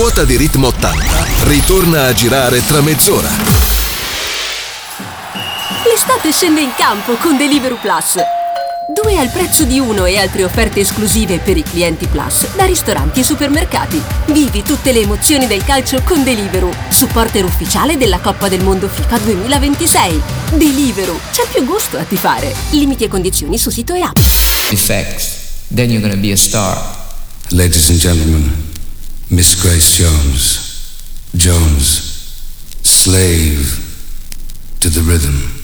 ruota di Ritmo 80 ritorna a girare tra mezz'ora. L'estate scende in campo con Deliveroo Plus. 2 al prezzo di 1 e altre offerte esclusive per i clienti Plus da ristoranti e supermercati. Vivi tutte le emozioni del calcio con Deliveroo, supporter ufficiale della Coppa del Mondo FIFA 2026. Deliveroo, c'è più gusto a tifare. Limiti e condizioni su sito e app. Effects. Then you're gonna be a star. Ladies and gentlemen, Miss Grace Jones. Jones, slave to the rhythm.